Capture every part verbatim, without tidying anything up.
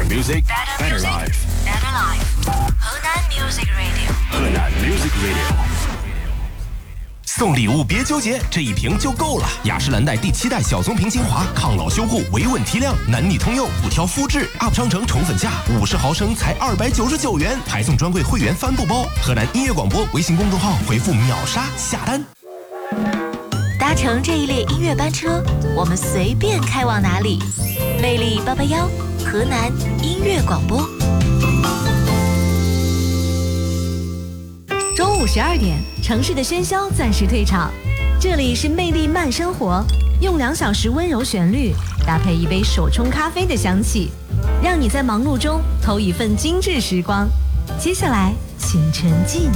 music, better life. Better life. 河南 Music Radio. 河南 Music Radio。 送礼物别纠结，这一瓶就够了。雅诗兰黛第七代小棕瓶精华，抗老修护，维稳提亮，男女通用，不挑肤质。Up 商城宠粉价五十毫升才二百九十九元，还送专柜会员帆布包。河南音乐广播微信公众号回复秒杀下单。 搭乘这一列音乐班车，我们随便开往哪里？魅力八八幺，河南音乐广播。 中午十二点，城市的喧嚣暂时退场，这里是魅力慢生活，用两小时温柔旋律搭配一杯手冲咖啡的香气，让你在忙碌中偷一份精致时光。接下来，请沉浸。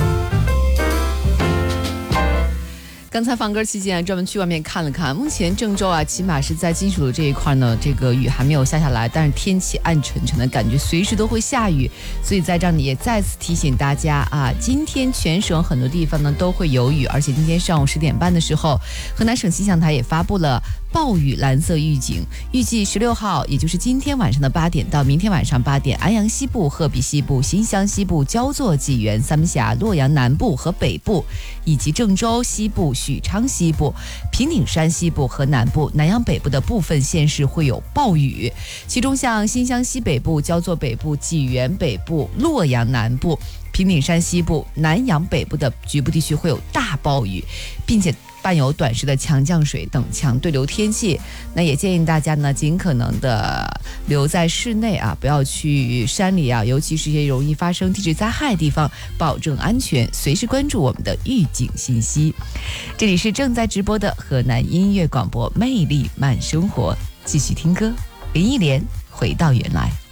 刚才放歌期间专门去外面看了看，目前郑州啊，起码是在金属路这一块呢，这个雨还没有下下来，但是天气暗沉沉的感觉，随时都会下雨，所以在这里也再次提醒大家啊，今天全省很多地方呢都会有雨，而且今天上午十点半的时候，河南省气象台也发布了暴雨蓝色预警，预计十六号，也就是今天晚上的八点到明天晚上八点，安阳西部、鹤壁西部、新乡西部、焦作、济源、三门峡、洛阳南部和北部，以及郑州西部、许昌西部、平顶山西部和南部、南阳北部的部分县市会有暴雨，其中像新乡西北部、焦作北部、济源北部、洛阳南部、平顶山西部、南阳北部的局部地区会有大暴雨，并且伴有短时的强降水等强对流天气。那也建议大家呢，尽可能的留在室内啊，不要去山里啊，尤其是一些容易发生地质灾害的地方，保证安全，随时关注我们的预警信息。这里是正在直播的河南音乐广播魅力慢生活，继续听歌，林忆莲回到原来。